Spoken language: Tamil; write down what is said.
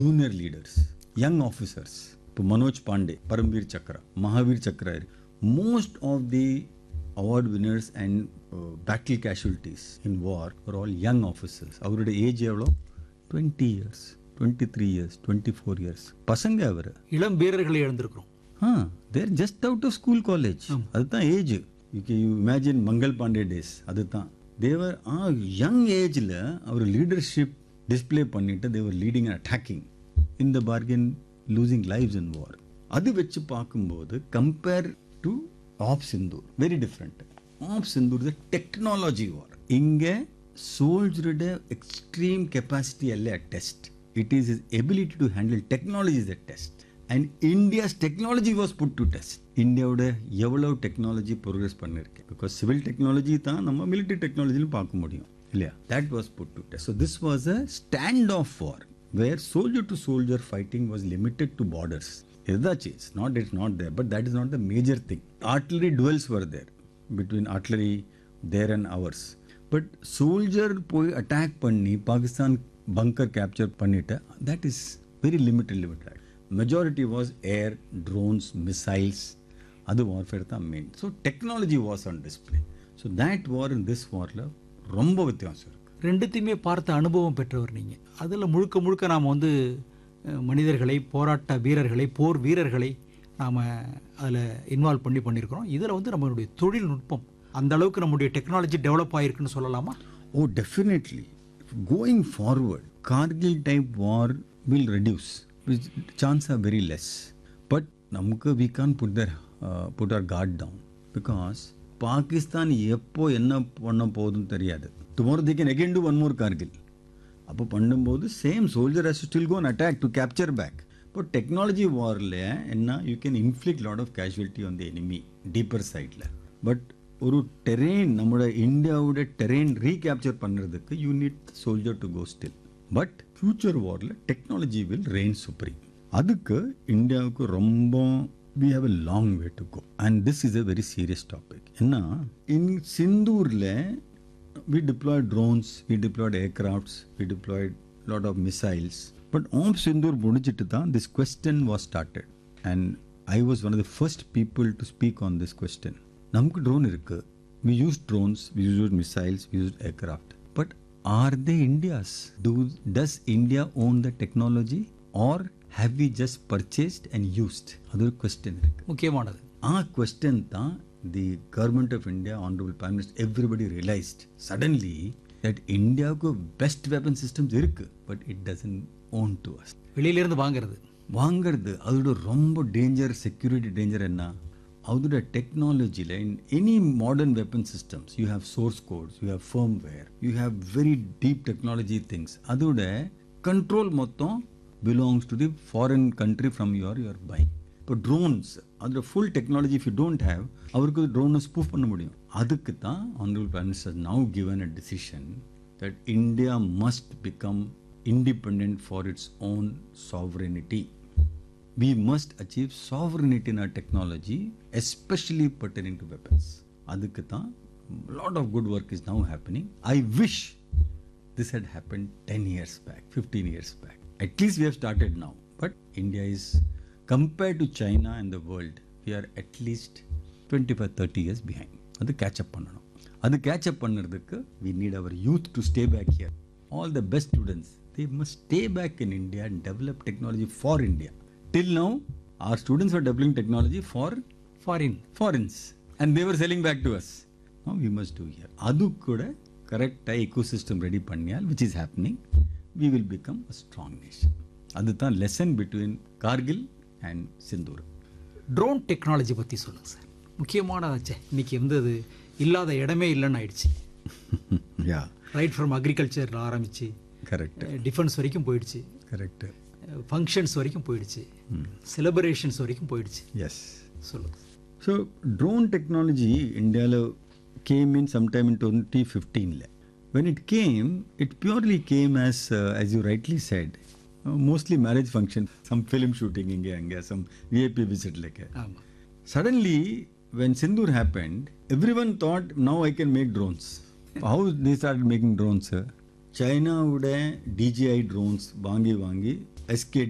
junior leaders, young officers. இப்போ Manoj Pandey, Paramvir Chakra, Mahavir Chakra, most of the award winners and battle casualties in war are all young officers. அவருடைய ஏஜ் எவ்வளோ? 20 years, 23 years, 24 years. பசங்க அவர் இளம் வீரர்களை இழந்திருக்கிறோம். தேர் just out of school college. அதுதான் age. You imagine Mangal Pandey days. அதுதான் தேவர் யங் ஏஜில் அவர் லீடர்ஷிப் டிஸ்பிளே பண்ணிட்டு தேவர் leading and attacking in the bargain losing lives இன் வார். அது வச்சு பார்க்கும்போது compare to half Sindoor very different. App Sindoor is technology வார். இங்கே சோல்ஜரோட எக்ஸ்ட்ரீம் கெப்பாசிட்டி அல்ல test. It is is ability to handle technology is a test. And India's technology was put to test. இந்தியாவோட எவ்வளோ டெக்னாலஜி ப்ரோக்ரஸ் பண்ணிருக்கு. பிகாஸ் சிவில் டெக்னாலஜி தான் நம்ம மிலிட்டரி டெக்னாலஜிலும் பார்க்க முடியும் இல்லையா? That was put to test. So this was a stand of war where soldier to soldier fighting was limited to borders. It's not there, but that is not the major thing. Artillery duels were there between artillery there and ours. But soldier poi attack panni Pakistan bunker capture pannita, that is very limited. Majority was air, drones, missiles. Adu warfare tha main. So technology was on display. So that war and this war la romba vyathyasam. ரெண்டுத்தையுமே பார்த்த அனுபவம் பெற்றவர் நீங்கள். அதில் முழுக்க முழுக்க நாம் மனிதர்களை, போராட்ட வீரர்களை, போர் வீரர்களை நாம் அதில் இன்வால்வ் பண்ணியிருக்கிறோம். இதில் நம்மளுடைய தொழில்நுட்பம் அந்த அளவுக்கு நம்முடைய டெக்னாலஜி டெவலப் ஆகிருக்குன்னு சொல்லலாமா? Oh, definitely. Going forward, Kargil type war will reduce. Chances are very less. But we can't put our guard down because Pakistan எப்போ என்ன பண்ண போகுதுன்னு தெரியாது. Tomorrow they can again do one more Kargil. அப்போ பண்ணும்போது same soldier has to still go and attack to capture back. But technology warல என்ன you can inflict lot of casualty on the enemy deeper sideல. But ஒரு terrain நம்மளோட இந்தியாவோட terrain recapture பண்ணுறதுக்கு you need the soldier to go still. But future warல technology will reign supreme. அதுக்கு இந்தியாவுக்கு ரொம்ப we have a long way to go. And this is a very serious topic. என்ன in சிந்தூர்ல we deployed drones, we deployed aircrafts, we deployed lot of missiles. But Om Sindur முடிச்சிட்டு தான் this question was started. And I was one of the first people to speak on this question. நமக்கு drone இருக்கு. We used drones, we used missiles, we used aircraft. But are they India's? Does India own the technology or have we just purchased and used? அது ஒரு question இருக்கு. முக்கியமானது. question தான் the government of India, honorable Prime Minister, everybody realized suddenly that Indiaவுக்கு best weapon systems இருக்கு, but it doesn't own to us. வெளியிலிருந்து வாங்குறது அதோட ரொம்ப டேஞ்சர், செக்யூரிட்டி டேஞ்சர். என்ன அதோட டெக்னாலஜியில் in any modern weapon systems you have source codes, you have firmware, you have very deep technology things. அதோட கண்ட்ரோல் மொத்தம் belongs to the foreign country from your buying. இப்போ ட்ரோன்ஸ் அதோட full technology if you don't have அவருக்கு ட்ரோனை ஸ்பூஃப் பண்ண முடியும். அதுக்கு தான் honorable Prime Minister now given a decision that India must become independent for its own sovereignty. We must achieve sovereignty in our technology, especially pertaining to weapons. அதுக்கு தான் lot of good work is now happening. I wish this had happened 10 years back, 15 years back. At least we have started now. But India is, compared to China and the world, we are at least 25-30 years behind. அது கேட்சப் பண்ணணும். அது கேட்சப் பண்ணுறதுக்கு we need our youth to stay back here. All the best students, they must stay back in India and develop technology for India. Till now, our students were developing technology for foreigners and they were selling back to us. Now we must do here. அது கூட கரெக்டாக ecosystem ready பண்ணியால், which is happening, we will become a strong nation. அதுதான் lesson between Kargil and Sindoor. Drone technology பற்றி சொல்லுங்கள் சார். முக்கியமானதாச்சே, இன்னைக்கு அது இல்லாத இடமே இல்லைன்னு ஆயிடுச்சு. ரைட் ஃப்ரம் அக்ரிகல்ச்சரில் ஆரம்பிச்சு கரெக்ட் டிஃபென்ஸ் வரைக்கும் போயிடுச்சு. கரெக்ட் ஃபங்க்ஷன்ஸ் வரைக்கும் போயிடுச்சு. செலிப்ரேஷன்ஸ் வரைக்கும் போயிடுச்சு. எஸ், சொல்லுங்கள். ஸோ ட்ரோன் டெக்னாலஜி இந்தியாவில் game in sometime in 2015. When it came, it purely came as you rightly said, mostly marriage function, some film shooting inge, some VIP visit like. Suddenly, when Sindoor happened, everyone thought, now I can make drones. How they started making drones? China would DJI drones, vangi SK